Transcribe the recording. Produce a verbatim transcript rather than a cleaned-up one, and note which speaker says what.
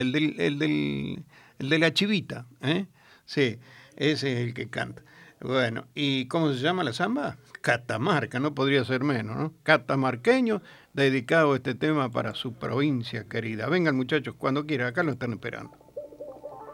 Speaker 1: El, del, el, del, el de la chivita, ¿eh? Sí, ese es el que canta. Bueno, ¿y cómo se llama la samba? Catamarca, no podría ser menos, ¿no? Catamarqueño, dedicado a este tema para su provincia querida. Vengan muchachos, cuando quieran, acá lo están esperando.